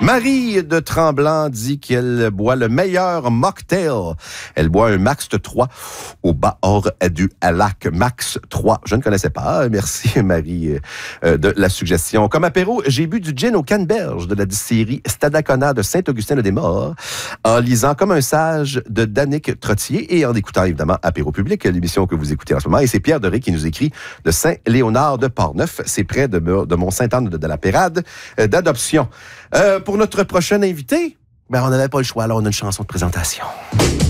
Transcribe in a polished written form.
Marie de Tremblant dit qu'elle boit le meilleur mocktail. Elle boit un Max 3 au bord du lac. Max 3. Je ne connaissais pas. Merci, Marie, de la suggestion. Comme apéro, j'ai bu du gin au canneberge de la distillerie Stadacona de Saint-Augustin-le-Des-Maures en lisant Comme un sage de Danick Trottier et en écoutant évidemment Apéro Public, l'émission que vous écoutez en ce moment. Et c'est Pierre Doré qui nous écrit de Saint-Léonard de Portneuf. C'est près de Mont-Sainte-Anne de la Pérade d'adoption. Pour notre prochain invité, on n'avait pas le choix. Là, on a une chanson de présentation.